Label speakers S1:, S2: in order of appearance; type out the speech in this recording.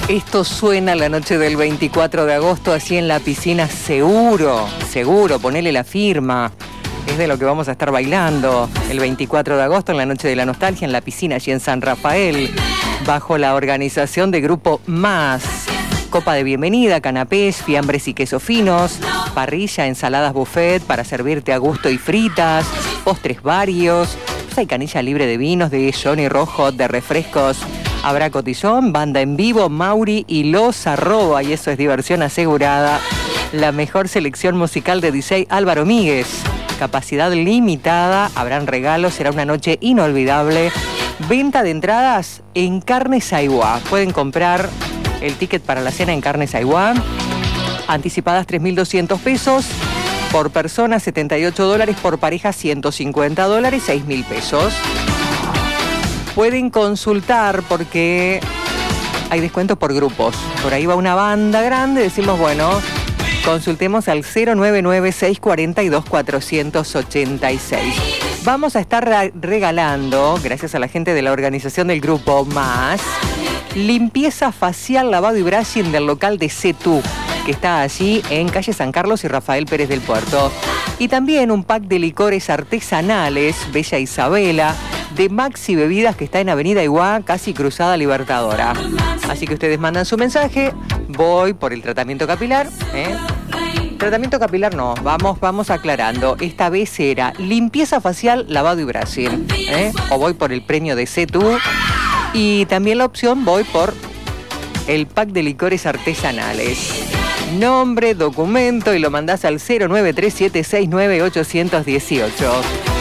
S1: Esto suena la noche del 24 de agosto, así en la piscina, seguro, ponele la firma. Es de lo que vamos a estar bailando el 24 de agosto en la noche de la nostalgia en la piscina allí en San Rafael, bajo la organización de Grupo Más. Copa de bienvenida, canapés, fiambres y quesos finos, parrilla, ensaladas buffet para servirte a gusto y fritas, postres varios. Hay canilla libre de vinos, de Johnny Rojo, de refrescos. Habrá cotillón, banda en vivo, Mauri y Los Arroba, y eso es diversión asegurada. La mejor selección musical de DJ Álvaro Míguez. Capacidad limitada, habrán regalos, será una noche inolvidable. Venta de entradas en Carnes Aiguá. Pueden comprar el ticket para la cena en Carnes Aiguá. Anticipadas 3.200 pesos. Por persona $78, por pareja $150, $6.000 pesos. Pueden consultar porque hay descuentos por grupos. Por ahí va una banda grande, decimos, bueno, consultemos al 099-642-486. Vamos a estar regalando, gracias a la gente de la organización del Grupo Más, limpieza facial, lavado y brushing del local de Cetú, que está allí en calle San Carlos y Rafael Pérez del Puerto. Y también un pack de licores artesanales, Bella Isabela, de Maxi Bebidas, que está en Avenida Iguá, casi cruzada Libertadora. Así que ustedes mandan su mensaje, voy por el tratamiento capilar. Tratamiento capilar no, vamos aclarando. Esta vez era limpieza facial, lavado y brushing. O voy por el premio de Cetú. Y también la opción, voy por el pack de licores artesanales. Nombre, documento y lo mandás al 093769818.